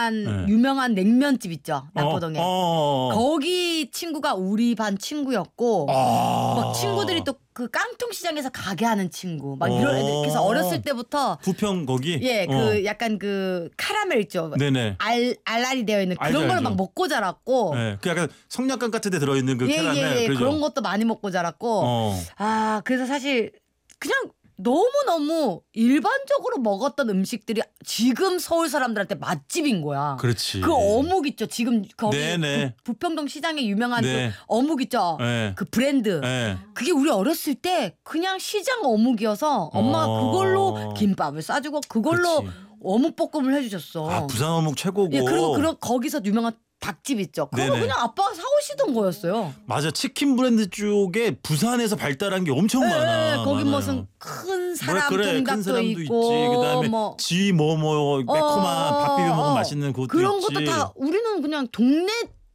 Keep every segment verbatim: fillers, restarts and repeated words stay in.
유명한 네. 유명한 냉면집 있죠. 남포동에. 어, 어, 어. 거기 친구가 우리 반 친구였고 아. 막 친구들이 또 그 깡통시장에서 가게 하는 친구 막 이런 어. 애들. 그래서 어렸을 때부터 부평 거기? 예, 그 어. 약간 그 카라멜 있죠. 네네. 알 알알이 되어 있는 그런 알죠, 걸 알죠. 막 먹고 자랐고. 네. 그 약간 성냥감 같은 데 들어있는 그 예, 캐러멜. 예, 예. 그죠? 그런 것도 많이 먹고 자랐고. 어. 아, 그래서 사실 그냥 너무너무 일반적으로 먹었던 음식들이 지금 서울 사람들한테 맛집인 거야. 그렇지. 그 어묵 있죠. 지금 거기 네네. 부, 부평동 시장에 유명한 네. 그 어묵 있죠. 네. 그 브랜드. 네. 그게 우리 어렸을 때 그냥 시장 어묵이어서 엄마가 어. 그걸로 김밥을 싸주고 그걸로 그렇지. 어묵볶음을 해주셨어. 아, 부산 어묵 최고고. 예, 그리고 그런 거기서 유명한 닭집 있죠. 그거 네네. 그냥 아빠가 사오시던 거였어요. 맞아. 치킨 브랜드 쪽에 부산에서 발달한 게 엄청 예, 많아. 거기 많아요. 무슨 큰 사람 그래, 큰 동닭도 사람도 있고 있지. 그다음에 뭐 지 뭐 뭐 매콤한 어, 밥 비벼 먹으면 어, 맛있는 그것도 그런 있지. 것도 다 우리는 그냥 동네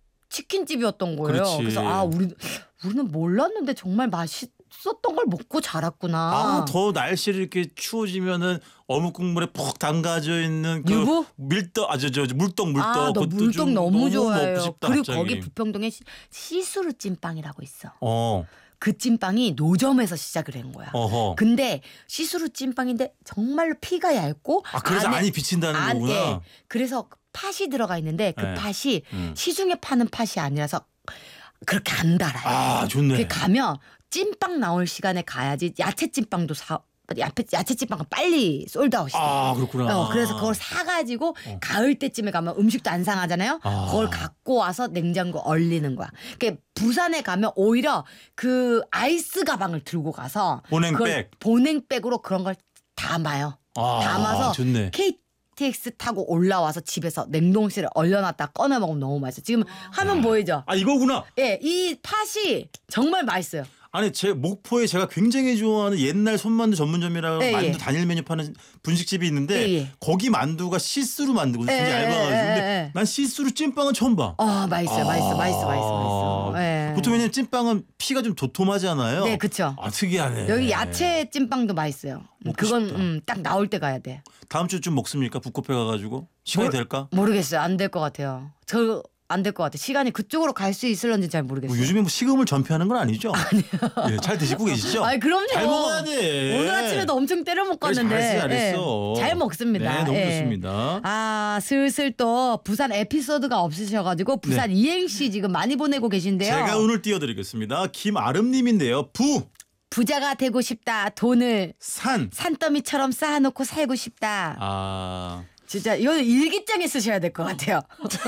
치킨집이었던 거예요. 그렇지. 그래서 아 우리 우리는 몰랐는데 정말 맛있었던 걸 먹고 자랐구나. 아, 더 날씨를 이렇게 추워지면은 어묵 국물에 푹 담가져 있는 그 유부? 밀떡 아저 저 물떡 물떡. 아, 너 그것도 물떡 좀 너무 좋아해요. 먹고 싶다, 그리고 갑자기. 거기 부평동에 시, 시스루 찐빵이라고 있어. 어. 그 찐빵이 노점에서 시작을 한 거야. 어허. 근데 시스루 찐빵인데 정말로 피가 얇고 아, 그래서 안에- 안이 비친다는 안에 거구나. 그래서 팥이 들어가 있는데 그 네. 팥이 음. 시중에 파는 팥이 아니라서 그렇게 안 달아요. 아, 좋네. 그 가면 찐빵 나올 시간에 가야지. 야채 찐빵도 사 야채, 야채 찐빵은 빨리 솔드아웃이 돼. 아, 그렇구나. 어, 그래서 그걸 사가지고 가을 때쯤에 가면 음식도 안 상하잖아요. 아. 그걸 갖고 와서 냉장고 얼리는 거야. 그러니까 부산에 가면 오히려 그 아이스 가방을 들고 가서 보냉백. 그걸 보냉백으로 그런 걸 담아요. 아, 담아서 좋네. 케이티엑스 타고 올라와서 집에서 냉동실에 얼려놨다 꺼내 먹으면 너무 맛있어. 지금 화면 보이죠? 아, 이거구나. 예, 이 팥이 정말 맛있어요. 아니, 제 목포에 제가 굉장히 좋아하는 옛날 손만두 전문점이라고 예, 만두 예. 단일 메뉴 파는 분식집이 있는데 예, 예. 거기 만두가 시스루 만두거든요. 예, 굉장히 예, 얇아가지고. 예, 근데 예. 난 시스루 찐빵은 처음 봐. 어, 맛있어요, 맛있어, 맛있어, 맛있어, 맛있어. 예. 보통 왜냐면 찐빵은 피가 좀 도톰하잖아요. 네, 그쵸. 아, 특이하네. 여기 야채 찐빵도 맛있어요. 먹고 그건 싶다. 음, 딱 나올 때 가야 돼. 다음 주쯤 먹습니까? 북코페 가가지고 시간이 뭘- 될까? 모르겠어요. 안 될 것 같아요. 저 안 될 것 같아. 시간이 그쪽으로 갈 수 있을런지 잘 모르겠어요. 뭐 요즘에 뭐 식음을 전폐하는 건 아니죠? 아니요. 예, 잘 드시고 계시죠? 아이, 그럼요. 잘 먹어야 돼. 오늘 아침에도 엄청 때려 먹고 그래, 왔는데 잘했어, 잘했어. 예, 잘 먹습니다. 네, 너무 예. 좋습니다. 아, 슬슬 또 부산 에피소드가 없으셔가지고 부산 이행시 지금 많이 보내고 계신데요. 네. 제가 오늘 띄워드리겠습니다. 김아름님인데요. 부, 부자가 되고 싶다. 돈을 산. 산더미처럼 쌓아놓고 살고 싶다. 아, 진짜 이거는 일기장에 쓰셔야 될 것 같아요.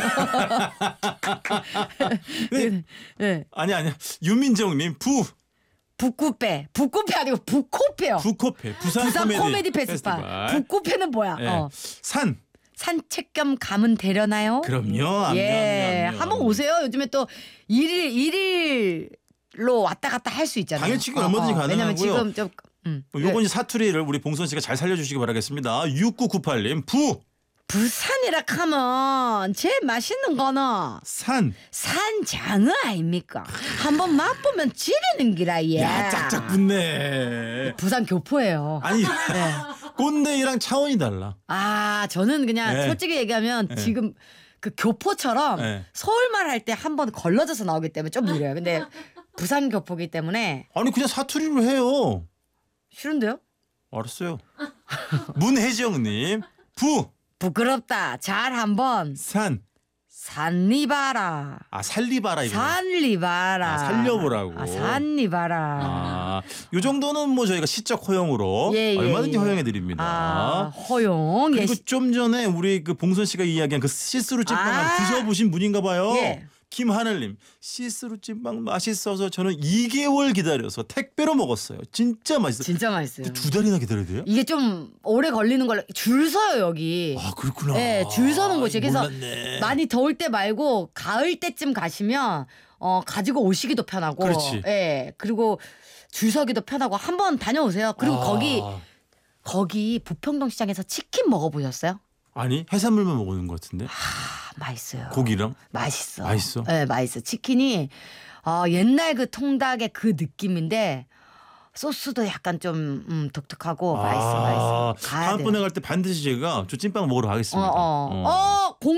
네. 네. 아니 아니야. 윤민정님 부, 북코페. 북코페 아니고 북코페요. 부코페. 부산, 부산 코미디, 코미디 페스티벌. 북코페는 뭐야? 네. 어. 산. 산책 겸 가면 되려나요? 그럼요. 암요, 예, 암요, 암요, 한번 암요. 오세요. 요즘에 또 일일 일일로 왔다 갔다 할 수 있잖아요. 당연히 얼마든지 가능하고요. 왜냐면 지금 좀 음. 요건 사투리를 우리 봉선 씨가 잘 살려주시기 바라겠습니다. 육구구팔님 부, 부산이라 하면 제일 맛있는 거는 산. 산장어 아닙니까? 한번 맛보면 지리는 기라 예. 야, 짝짝 붙네. 부산 교포예요. 아니, 꼰대이랑 차원이 달라. 아, 저는 그냥 네. 솔직히 얘기하면 지금 그 교포처럼 네. 서울말 할 때 한 번 걸러져서 나오기 때문에 좀 느려요. 근데 부산 교포기 때문에 아니 그냥 사투리로 해요. 싫은데요? 알았어요. 문혜정님 부, 부끄럽다. 잘 한번 산. 산리봐라. 아, 살리바라 이거. 산리봐라. 아, 살려보라고. 아, 산리봐라. 아, 요 정도는 뭐 저희가 시적 허용으로 예, 예, 얼마든지 예. 허용해 드립니다. 아, 허용. 그리고 예. 좀 전에 우리 그 봉선 씨가 이야기한 그 시스루 찐빵 아. 드셔보신 분인가 봐요. 예. 김하늘님 시스루 찐빵 맛있어서 저는 이 개월 기다려서 택배로 먹었어요. 진짜 맛있어요. 진짜 맛있어요. 두 달이나 기다려야 돼요? 이게 좀 오래 걸리는 걸로 줄 서요 여기. 아, 그렇구나. 네, 줄 서는 곳이. 그래서 몰랐네. 많이 더울 때 말고 가을 때쯤 가시면 어 가지고 오시기도 편하고. 그렇지. 예. 그리고 줄 서기도 편하고 한번 다녀오세요. 그리고 아. 거기 거기 부평동 시장에서 치킨 먹어보셨어요? 아니 해산물만 먹는 것 같은데. 아, 맛있어요. 고기랑 맛있어. 맛있어? 네, 맛있어. 치킨이 어, 옛날 그 통닭의 그 느낌인데 소스도 약간 좀 음, 독특하고 맛있어, 맛있어. 가야 돼요. 다음번에 갈 때 반드시 제가 저 찐빵 먹으러 가겠습니다. 어, 어. 어. 어, 공